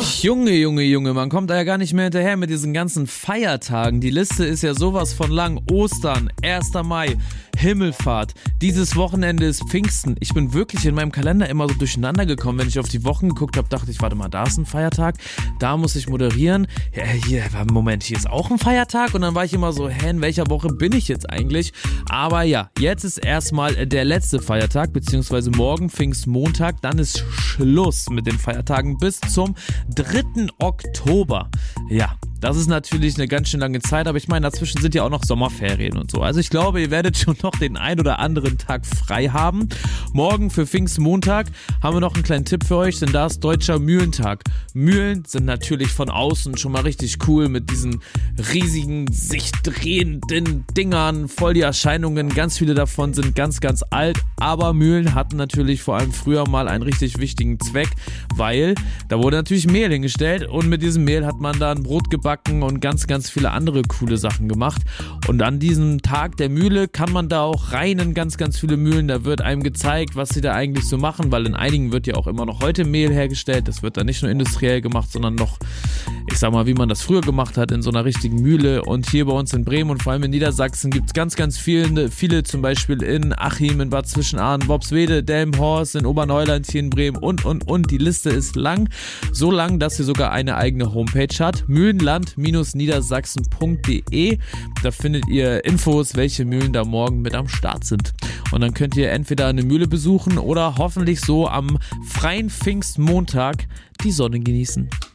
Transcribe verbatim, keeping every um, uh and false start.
Junge, Junge, Junge, man kommt da ja gar nicht mehr hinterher mit diesen ganzen Feiertagen. Die Liste ist ja sowas von lang. Ostern, erster Mai, Himmelfahrt. Dieses Wochenende ist Pfingsten. Ich bin wirklich in meinem Kalender immer so durcheinander gekommen. Wenn ich auf die Wochen geguckt habe, dachte ich, warte mal, da ist ein Feiertag, da muss ich moderieren. Ja, hier, Moment, hier ist auch ein Feiertag. Und dann war ich immer so, hä, in welcher Woche bin ich jetzt eigentlich? Aber ja, jetzt ist erstmal der letzte Feiertag, beziehungsweise morgen Pfingstmontag. Dann ist Schluss mit den Feiertagen bis zum dritten Oktober. Ja, das ist natürlich eine ganz schön lange Zeit, aber ich meine, dazwischen sind ja auch noch Sommerferien und so. Also ich glaube, ihr werdet schon noch den ein oder anderen Tag frei haben. Morgen für Pfingstmontag haben wir noch einen kleinen Tipp für euch, denn da ist Deutscher Mühlentag. Mühlen sind natürlich von außen schon mal richtig cool mit diesen riesigen, sich drehenden Dingern, voll die Erscheinungen. Ganz viele davon sind ganz, ganz alt, aber Mühlen hatten natürlich vor allem früher mal einen richtig wichtigen Zweck, weil da wurde natürlich Mehl hingestellt und mit diesem Mehl hat man dann Brot gebacken und ganz, ganz viele andere coole Sachen gemacht. Und an diesem Tag der Mühle kann man da auch rein in ganz, ganz viele Mühlen. Da wird einem gezeigt, was sie da eigentlich so machen, weil in einigen wird ja auch immer noch heute Mehl hergestellt. Das wird dann nicht nur industriell gemacht, sondern noch, ich sag mal, wie man das früher gemacht hat, in so einer richtigen Mühle. Und hier bei uns in Bremen und vor allem in Niedersachsen gibt es ganz, ganz viele, viele zum Beispiel in Achim, in Bad Zwischenahn, Worpswede, Delmenhorst, in Oberneuland, hier in Bremen und, und, und. Die Liste ist lang. So lang, dass sie sogar eine eigene Homepage hat. mühlenland niedersachsen punkt de. Da findet ihr Infos, welche Mühlen da morgen mit am Start sind. Und dann könnt ihr entweder eine Mühle besuchen oder hoffentlich so am freien Pfingstmontag die Sonne genießen.